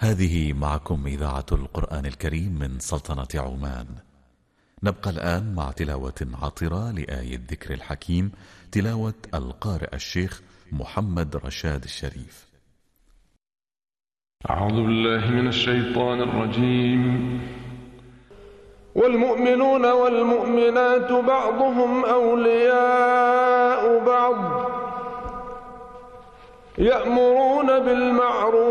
هذه معكم إذاعة القرآن الكريم من سلطنة عمان. نبقى الآن مع تلاوة عطرة لآية الذكر الحكيم، تلاوة القارئ الشيخ محمد رشاد الشريف. أعوذ بالله من الشيطان الرجيم. والمؤمنون والمؤمنات بعضهم أولياء بعض يأمرون بالمعروف